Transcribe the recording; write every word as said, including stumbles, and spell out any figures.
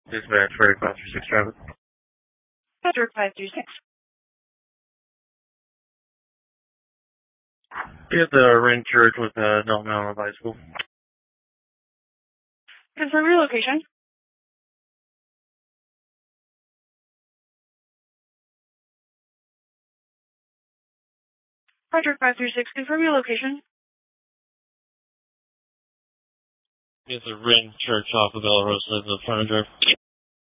Dispatch for five three six traffic. Patrick five three six. Get the Ring Church with uh, Dalton Mountain High School. Confirm your location. Patrick five three six, confirm your location. Get the Ring Church off of Bella Rosa, the front of drive.